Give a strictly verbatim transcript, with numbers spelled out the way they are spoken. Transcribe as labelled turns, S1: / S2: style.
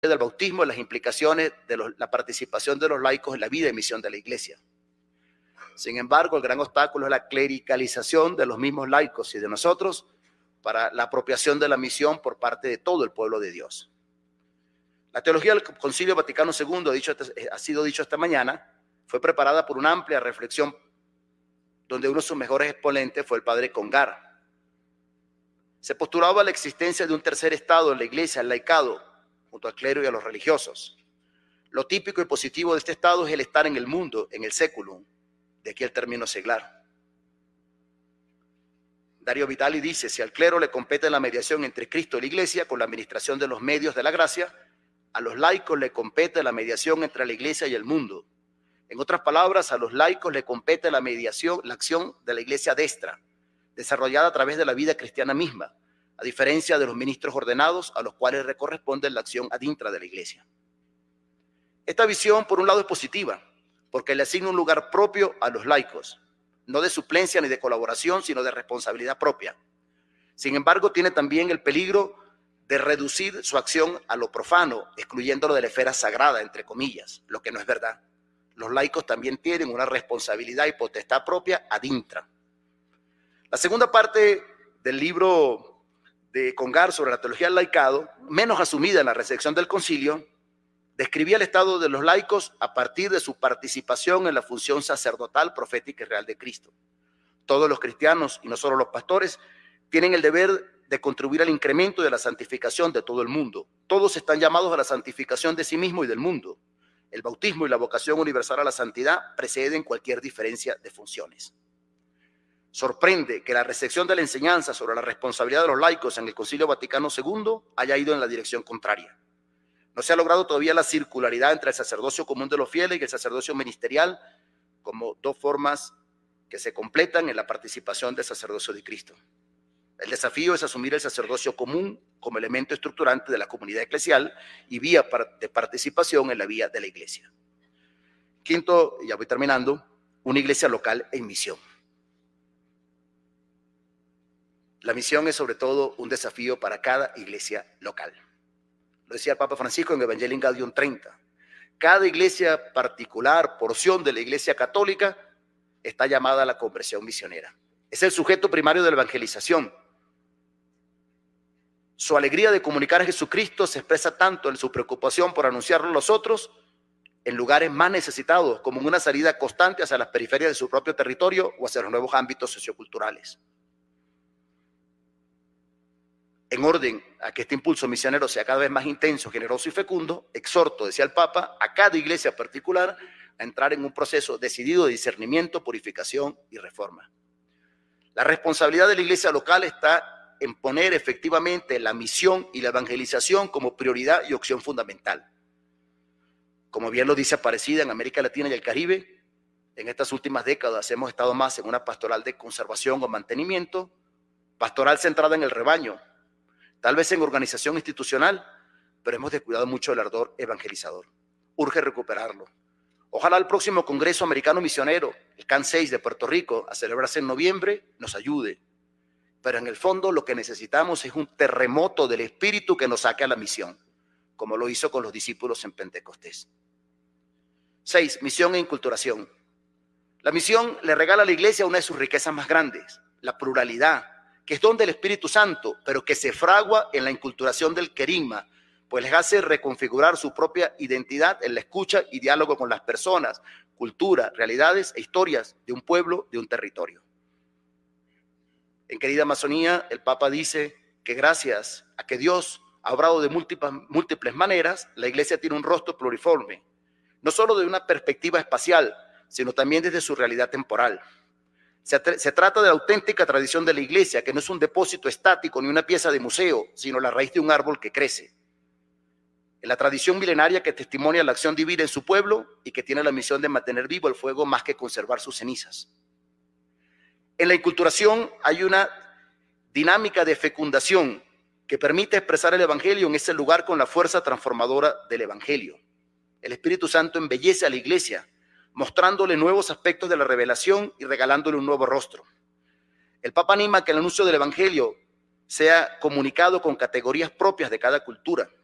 S1: del bautismo y las implicaciones de los, la participación de los laicos en la vida y misión de la Iglesia. Sin embargo, el gran obstáculo es la clericalización de los mismos laicos y de nosotros para la apropiación de la misión por parte de todo el pueblo de Dios. La teología del Concilio Vaticano segundo, ha, dicho, ha sido dicho esta mañana, fue preparada por una amplia reflexión donde uno de sus mejores exponentes fue el padre Congar. Se postulaba la existencia de un tercer estado en la Iglesia, el laicado, junto al clero y a los religiosos. Lo típico y positivo de este estado es el estar en el mundo, en el séculum, de aquí el término seglar. Dario Vitali dice, si al clero le compete la mediación entre Cristo y la Iglesia con la administración de los medios de la gracia, a los laicos le compete la mediación entre la Iglesia y el mundo. En otras palabras, a los laicos le compete la mediación, la acción de la Iglesia destra, desarrollada a través de la vida cristiana misma, a diferencia de los ministros ordenados a los cuales le corresponde la acción ad intra de la Iglesia. Esta visión, por un lado, es positiva, porque le asigna un lugar propio a los laicos, no de suplencia ni de colaboración, sino de responsabilidad propia. Sin embargo, tiene también el peligro de reducir su acción a lo profano, excluyéndolo de la esfera sagrada, entre comillas, lo que no es verdad. Los laicos también tienen una responsabilidad y potestad propia ad intra. La segunda parte del libro de Congar sobre la teología del laicado, menos asumida en la recepción del concilio, describía el estado de los laicos a partir de su participación en la función sacerdotal, profética y real de Cristo. Todos los cristianos, y no solo los pastores, tienen el deber de contribuir al incremento de la santificación de todo el mundo. Todos están llamados a la santificación de sí mismo y del mundo. El bautismo y la vocación universal a la santidad preceden cualquier diferencia de funciones. Sorprende que la recepción de la enseñanza sobre la responsabilidad de los laicos en el Concilio Vaticano segundo haya ido en la dirección contraria. No se ha logrado todavía la circularidad entre el sacerdocio común de los fieles y el sacerdocio ministerial como dos formas que se completan en la participación del sacerdocio de Cristo. El desafío es asumir el sacerdocio común como elemento estructurante de la comunidad eclesial y vía de participación en la vida de la Iglesia. Quinto, ya voy terminando, una iglesia local en misión. La misión es sobre todo un desafío para cada iglesia local. Lo decía el Papa Francisco en Evangelii Gaudium treinta. Cada iglesia particular, porción de la iglesia católica, está llamada a la conversión misionera. Es el sujeto primario de la evangelización. Su alegría de comunicar a Jesucristo se expresa tanto en su preocupación por anunciarlo a los otros, en lugares más necesitados, como en una salida constante hacia las periferias de su propio territorio o hacia los nuevos ámbitos socioculturales. En orden a que este impulso misionero sea cada vez más intenso, generoso y fecundo, exhorto, decía el Papa, a cada iglesia particular a entrar en un proceso decidido de discernimiento, purificación y reforma. La responsabilidad de la iglesia local está en poner efectivamente la misión y la evangelización como prioridad y opción fundamental. Como bien lo dice Aparecida, en América Latina y el Caribe, en estas últimas décadas hemos estado más en una pastoral de conservación o mantenimiento, pastoral centrada en el rebaño, tal vez en organización institucional, pero hemos descuidado mucho el ardor evangelizador. Urge recuperarlo. Ojalá el próximo Congreso Americano Misionero, el C A N seis de Puerto Rico, a celebrarse en noviembre, nos ayude. Pero en el fondo lo que necesitamos es un terremoto del Espíritu que nos saque a la misión, como lo hizo con los discípulos en Pentecostés. Seis, misión e inculturación. La misión le regala a la iglesia una de sus riquezas más grandes, la pluralidad, que es don del Espíritu Santo, pero que se fragua en la inculturación del querigma, pues les hace reconfigurar su propia identidad en la escucha y diálogo con las personas, cultura, realidades e historias de un pueblo, de un territorio. En Querida Amazonía, el Papa dice que gracias a que Dios ha obrado de múltiples, múltiples maneras, la iglesia tiene un rostro pluriforme, no solo de una perspectiva espacial, sino también desde su realidad temporal. Se, se trata de la auténtica tradición de la iglesia, que no es un depósito estático ni una pieza de museo, sino la raíz de un árbol que crece. En la tradición milenaria que testimonia la acción divina en su pueblo y que tiene la misión de mantener vivo el fuego más que conservar sus cenizas. En la inculturación hay una dinámica de fecundación que permite expresar el evangelio en ese lugar con la fuerza transformadora del evangelio. El Espíritu Santo embellece a la iglesia, mostrándole nuevos aspectos de la revelación y regalándole un nuevo rostro. El Papa anima a que el anuncio del evangelio sea comunicado con categorías propias de cada cultura.